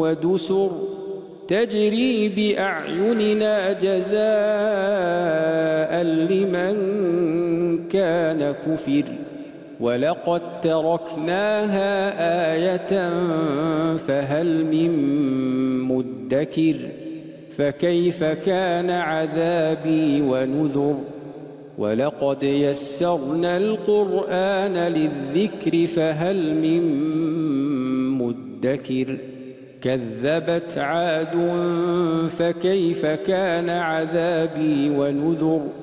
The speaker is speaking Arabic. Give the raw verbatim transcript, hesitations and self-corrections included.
ودسر تجري بأعيننا جزاء لمن كان كفر ولقد تركناها آية فهل من مدكر فكيف كان عذابي ونذر ولقد يسرنا القرآن للذكر فهل من مدكر كذبت عاد فكيف كان عذابي ونذر